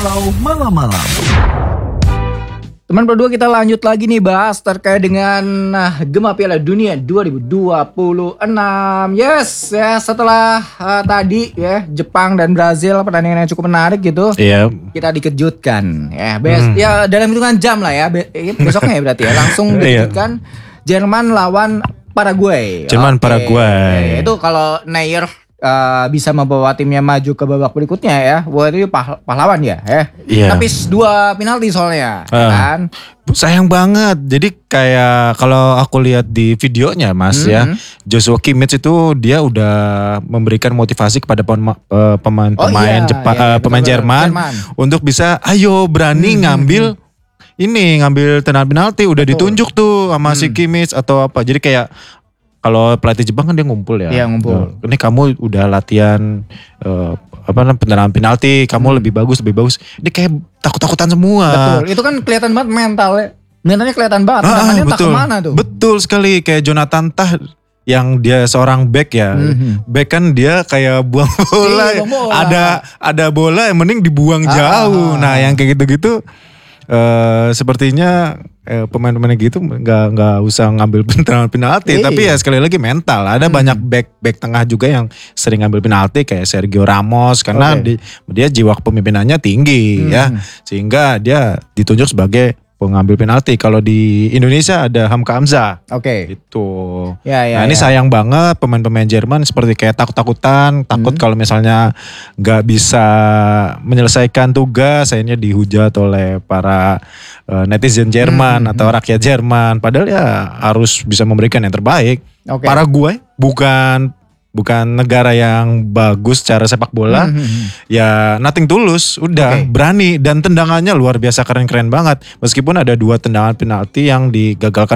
Kalau malam-malam. Teman berdua, kita lanjut lagi nih bahas terkait dengan Gema Piala Dunia 2026. Yes, ya setelah tadi ya Jepang dan Brazil pertandingan yang cukup menarik gitu. Iya. Kita dikejutkan ya. Ya dalam hitungan jam lah ya. Besoknya ya berarti ya langsung dikejutkan Jerman lawan Paraguay. Paraguay. Itu kalau Neuer bisa membawa timnya maju ke babak berikutnya ya. Wah, itu pahlawan ya. Iya. Tapi 2 penalti soalnya, kan? Sayang banget. Jadi kayak kalau aku lihat di videonya Mas ya, Joshua Kimmich itu dia udah memberikan motivasi kepada pemain Jerman untuk bisa ayo berani ngambil tendangan penalti. Udah ditunjuk tuh sama si Kimmich atau apa. Jadi kayak kalau pelatih Jepang kan dia ngumpul ya. Iya, ngumpul. Ini kamu udah latihan tendangan penalti, kamu lebih bagus. Ini kayak takut-takutan semua. Betul. Itu kan kelihatan banget mentalnya. Mentalnya kelihatan banget. Tendangannya entah kemana tuh. Betul sekali, kayak Jonathan Tah yang dia seorang back ya. Back kan dia kayak buang bola. Ada bola yang mending dibuang jauh. Nah, yang kayak gitu-gitu sepertinya pemain-pemain gitu nggak usah ngambil tendangan penalti, tapi ya sekali lagi mental. Ada banyak back tengah juga yang sering ngambil penalti kayak Sergio Ramos karena dia jiwa kepemimpinannya tinggi ya, sehingga dia ditunjuk sebagai pengambil penalti. Kalau di Indonesia ada Hamka Hamzah. Itu. Nah ini sayang banget pemain-pemain Jerman seperti kayak takut-takutan, takut kalau misalnya nggak bisa menyelesaikan tugas, akhirnya dihujat oleh para netizen Jerman atau rakyat Jerman. Padahal ya harus bisa memberikan yang terbaik. Paraguay bukan negara yang bagus secara sepak bola, ya nothing tulus, udah berani dan tendangannya luar biasa keren-keren banget. Meskipun ada 2 tendangan penalti yang digagalkan